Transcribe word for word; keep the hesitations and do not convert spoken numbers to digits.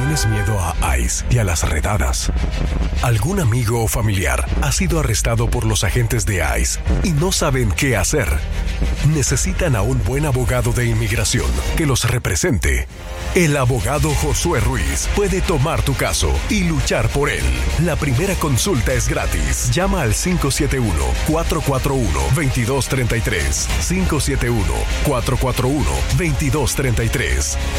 ¿Tienes miedo a ICE y a las redadas? ¿Algún amigo o familiar ha sido arrestado por los agentes de ICE y no saben qué hacer? Necesitan a un buen abogado de inmigración que los represente. El abogado Josué Ruiz puede tomar tu caso y luchar por él. La primera consulta es gratis. Llama al cinco siete uno, cuatro cuatro uno, dos dos tres tres. cinco siete uno, cuatro cuatro uno, dos dos tres tres.